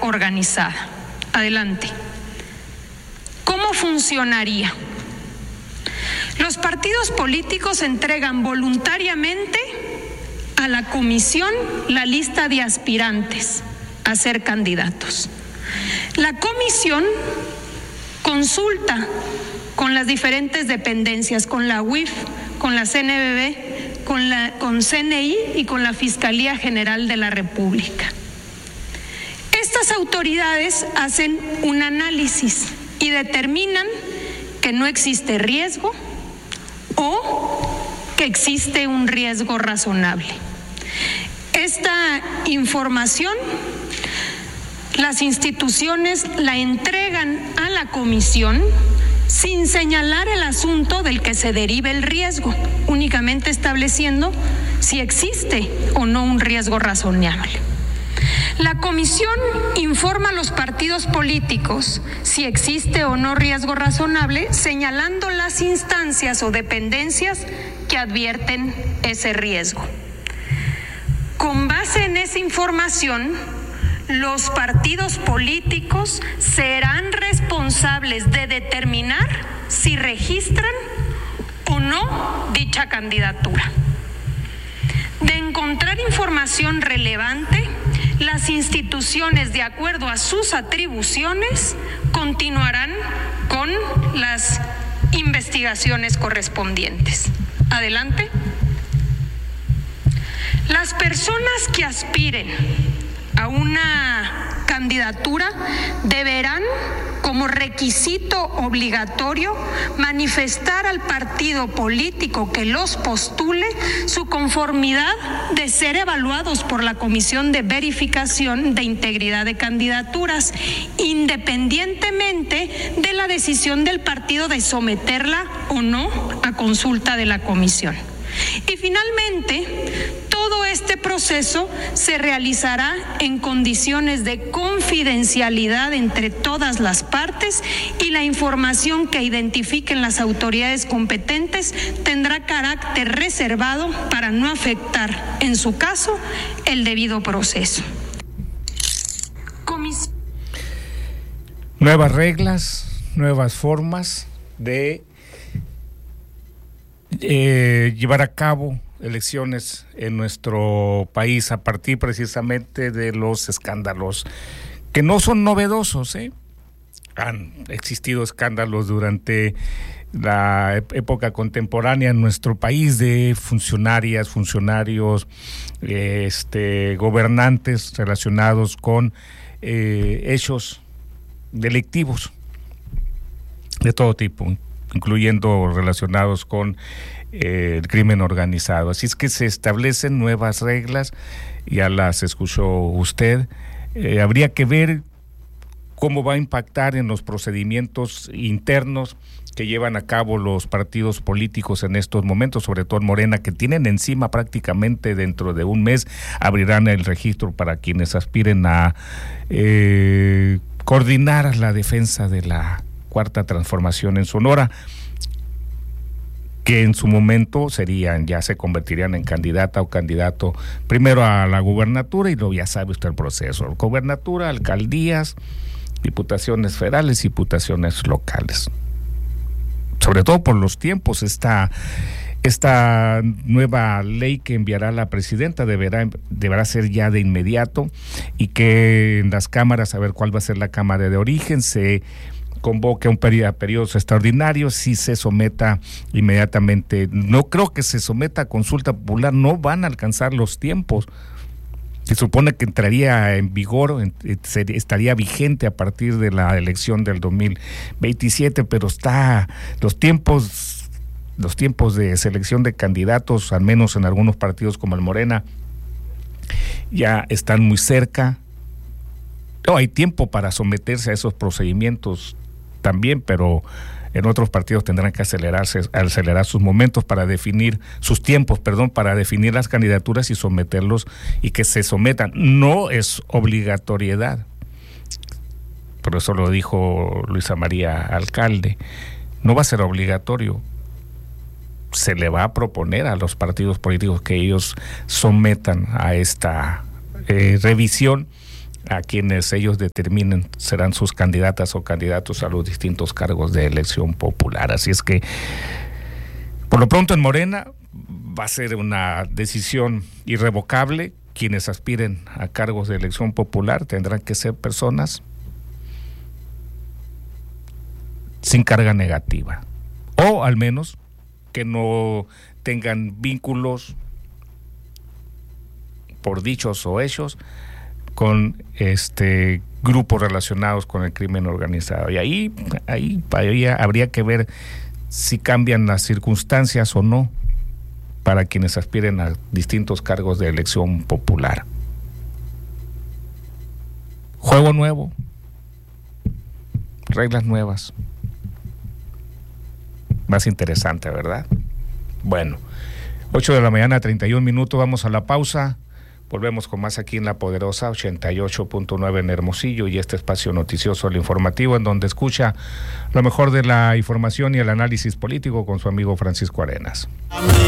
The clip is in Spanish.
organizada. Adelante. ¿Cómo funcionaría? Los partidos políticos entregan voluntariamente a la comisión la lista de aspirantes a ser candidatos. La comisión consulta con las diferentes dependencias, con la UIF, con la CNBB, con CNI y con la Fiscalía General de la República. Estas autoridades hacen un análisis y determinan que no existe riesgo o que existe un riesgo razonable. Esta información las instituciones la entregan a la comisión sin señalar el asunto del que se derive el riesgo, únicamente estableciendo si existe o no un riesgo razonable. La comisión informa a los partidos políticos si existe o no riesgo razonable, señalando las instancias o dependencias que advierten ese riesgo. Con base en esa información, los partidos políticos serán responsables de determinar si registran o no dicha candidatura. De encontrar información relevante, las instituciones, de acuerdo a sus atribuciones, continuarán con las investigaciones correspondientes. Adelante. Las personas que aspiren a una candidatura deberán, como requisito obligatorio, manifestar al partido político que los postule su conformidad de ser evaluados por la Comisión de Verificación de Integridad de Candidaturas, independientemente de la decisión del partido de someterla o no a consulta de la comisión. Y finalmente, todo este proceso se realizará en condiciones de confidencialidad entre todas las partes y la información que identifiquen las autoridades competentes tendrá carácter reservado para no afectar, en su caso, el debido proceso. Nuevas reglas, nuevas formas de llevar a cabo elecciones en nuestro país a partir precisamente de los escándalos que no son novedosos, Han existido escándalos durante la época contemporánea en nuestro país de funcionarias, funcionarios, gobernantes relacionados con hechos delictivos de todo tipo, incluyendo relacionados con el crimen organizado. Así es que se establecen nuevas reglas, ya las escuchó usted. Habría que ver cómo va a impactar en los procedimientos internos que llevan a cabo los partidos políticos en estos momentos, sobre todo en Morena, que tienen encima prácticamente dentro de un mes, abrirán el registro para quienes aspiren a coordinar la defensa de la Cuarta Transformación en Sonora, que en su momento ya se convertirían en candidata o candidato primero a la gubernatura y luego ya sabe usted el proceso, gubernatura, alcaldías, diputaciones federales, diputaciones locales. Sobre todo por los tiempos, esta nueva ley que enviará la presidenta deberá ser ya de inmediato, y que en las cámaras, a ver cuál va a ser la cámara de origen, se convoque un periodos extraordinarios, si se someta inmediatamente. No creo que se someta a consulta popular, no van a alcanzar los tiempos. Se supone que entraría en vigor, estaría vigente a partir de la elección del 2027, pero los tiempos de selección de candidatos, al menos en algunos partidos como el Morena, ya están muy cerca. No hay tiempo para someterse a esos procedimientos también, pero en otros partidos tendrán que acelerar sus momentos para definir sus tiempos, para definir las candidaturas y someterlos, y que se sometan. No es obligatoriedad. Por eso lo dijo Luisa María Alcalde. No va a ser obligatorio. Se le va a proponer a los partidos políticos que ellos sometan a esta revisión a quienes ellos determinen serán sus candidatas o candidatos a los distintos cargos de elección popular. Así es que, por lo pronto en Morena, va a ser una decisión irrevocable. Quienes aspiren a cargos de elección popular tendrán que ser personas sin carga negativa, o al menos que no tengan vínculos por dichos o hechos con grupos relacionados con el crimen organizado. Y ahí habría que ver si cambian las circunstancias o no para quienes aspiren a distintos cargos de elección popular. Juego nuevo, reglas nuevas. Más interesante, ¿verdad? Bueno, 8:31 a.m, vamos a la pausa. Volvemos con más aquí en La Poderosa 88.9 en Hermosillo, y este espacio noticioso, el informativo, en donde escucha lo mejor de la información y el análisis político con su amigo Francisco Arenas.